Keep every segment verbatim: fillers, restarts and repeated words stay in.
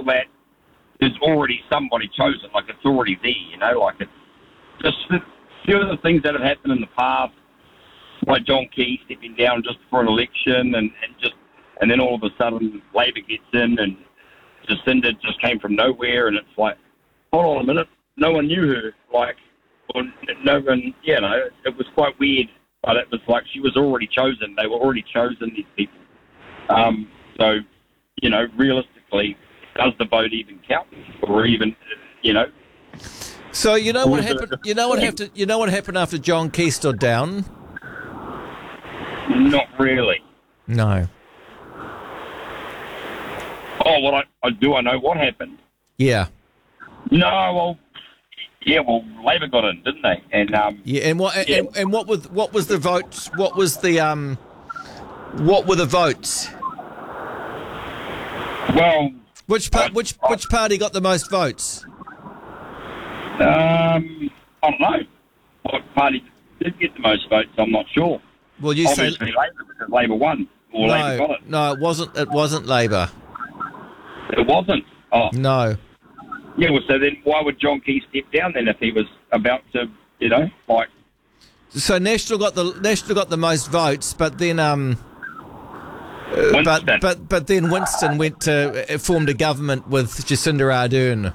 feel that there's already somebody chosen, like it's already there, you know, like it's just a few of the things that have happened in the past, like John Key stepping down just before an election, and, and just and then all of a sudden Labor gets in, and Jacinda just came from nowhere, and it's like, hold on a minute, no one knew her, like, or no one, you know, it was quite weird, but it was like she was already chosen. They were already chosen, these people. Um, so, you know, realistically, does the vote even count, or even, you know? So you know what happened? You know what happened? You know what happened after John Key stood down? Not really. No. Oh, well, I, I do. I know what happened. Yeah. No, well, yeah, well, Labor got in, didn't they? And um, yeah, and what yeah. and, and what was what was the votes? What was the um? What were the votes? Well, which part, I, which I, which party got the most votes? Um, I don't know. What party did get the most votes? I'm not sure. Well, you Obviously say Labor, because Labor won, or no, Labor got it. No, it wasn't. It wasn't Labor. It wasn't. Oh no. Yeah, well, so then why would John Key step down then if he was about to, you know, like? So National got the National got the most votes, but then um. Uh, but but but then Winston went to uh, formed a government with Jacinda Ardern.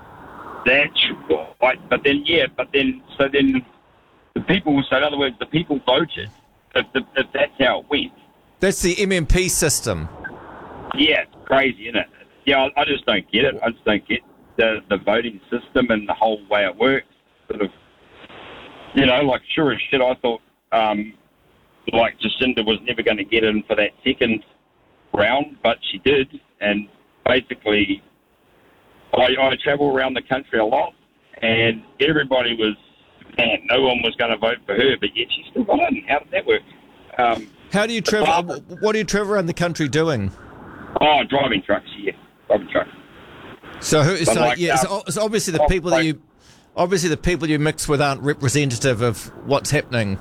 That's right. But then yeah, but then so then the people. So in other words, the people voted. If, the, if that's how it went. That's the M M P system. Yeah, it's crazy, isn't it? Yeah, I, I just don't get it. I just don't get the the voting system and the whole way it works. Sort of, you know, like sure as shit. I thought. Um, Like Jacinda was never going to get in for that second round, but she did. And basically, I, I travel around the country a lot, and everybody was, man, no one was going to vote for her, but yet she still got in. How did that work? Um, How do you travel? What do you travel around the country doing? Oh, driving trucks, yeah, driving trucks. So, who, so like, yeah, um, so, so obviously the people that you, obviously the people you mix with aren't representative of what's happening.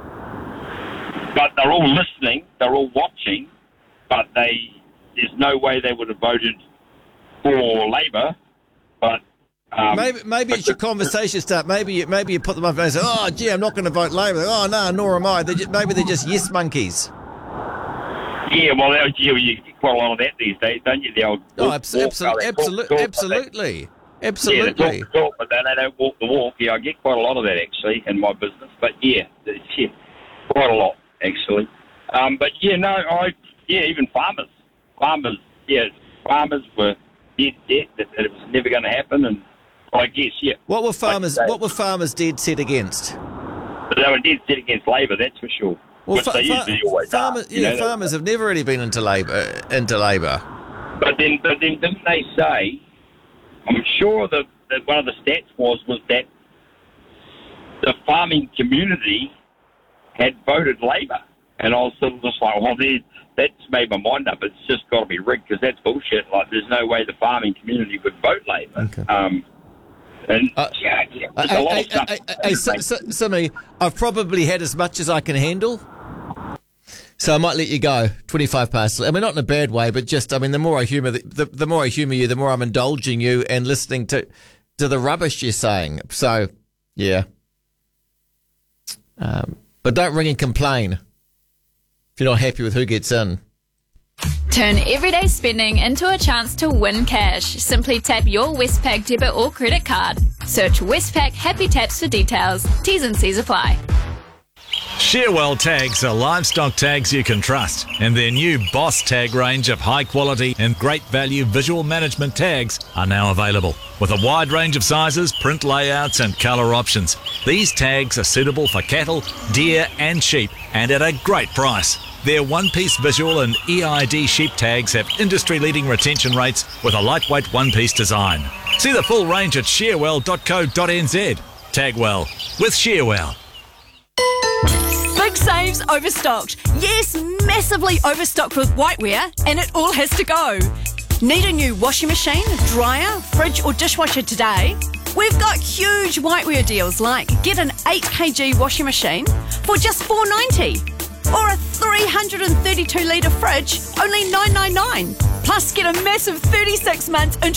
But they're all listening, they're all watching, but they there's no way they would have voted for Labor. But um, maybe maybe but it's your conversation start. Maybe you, maybe you put them up and say, "Oh, gee, I'm not going to vote Labor." Oh no, nor am I. They're just, maybe they're just yes monkeys. Yeah, well, you, you get quite a lot of that these days, don't you? The old oh, absolutely, absolutely, absolutely, absolutely. Yeah, talk, talk, but they don't walk the walk. Yeah, I get quite a lot of that actually in my business. But yeah, yeah quite a lot. Actually, um, but yeah, no, I yeah, even farmers, farmers, yeah, farmers were dead set that, that it was never going to happen, and I guess yeah. What were farmers? Like what were farmers dead set against? But they were dead set against Labor, that's for sure. Well, which fa- they usually fa- always farmers, are. You yeah, know, farmers have never really been into Labor. Into Labor. But then, but then, didn't they say? I'm sure that, that one of the stats was was that the farming community had voted Labor, and I was sort of just like, well, that's made my mind up. It's just got to be rigged because that's bullshit. Like, there's no way the farming community would vote Labor. Okay. Um, and uh, yeah, yeah I, a lot I, of stuff. I, I, I, so, so, Simi, I've probably had as much as I can handle, so I might let you go. Twenty-five past. I mean, not in a bad way, but just, I mean, the more I humour, the, the, the more I humour you, the more I'm indulging you and listening to to the rubbish you're saying. So, yeah. Um, but don't ring and complain if you're not happy with who gets in. Turn everyday spending into a chance to win cash. Simply tap your Westpac debit or credit card. Search Westpac Happy Taps for details. T's and C's apply. Shearwell tags are livestock tags you can trust, and their new Boss tag range of high quality and great value visual management tags are now available. With a wide range of sizes, print layouts and colour options, these tags are suitable for cattle, deer and sheep, and at a great price. Their one-piece visual and E I D sheep tags have industry-leading retention rates with a lightweight one-piece design. See the full range at shearwell dot co dot n z. Tag well with Shearwell. Big saves overstocked. Yes, massively overstocked with whiteware, and it all has to go. Need a new washing machine, dryer, fridge or dishwasher today? We've got huge whiteware deals like get an eight kilogram washing machine for just four dollars ninety. Or a three hundred thirty-two litre fridge, only nine dollars ninety-nine. Plus, get a massive thirty-six months